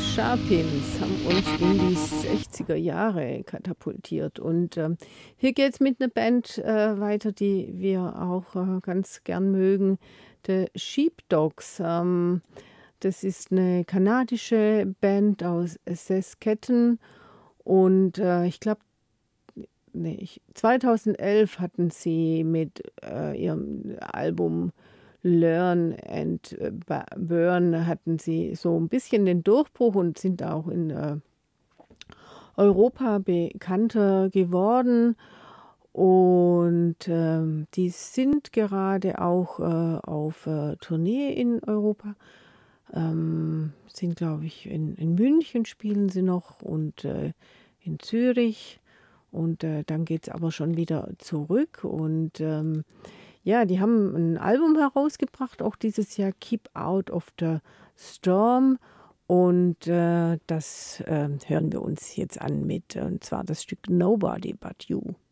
Sharpins haben uns in die 60er Jahre katapultiert. Und hier geht es mit einer Band weiter, die wir auch ganz gern mögen, The Sheepdogs. Das ist eine kanadische Band aus Saskatchewan. Und ich glaube, 2011 hatten sie mit ihrem Album Learn and Burn hatten sie so ein bisschen den Durchbruch und sind auch in Europa bekannter geworden. Und die sind gerade auch auf Tournee in Europa. Sind, glaube ich, in München spielen sie noch und in Zürich. Und dann geht es aber schon wieder zurück. Und ja, die haben ein Album herausgebracht, auch dieses Jahr, Keep Out of the Storm. Und das hören wir uns jetzt an mit, und zwar das Stück Nobody But You.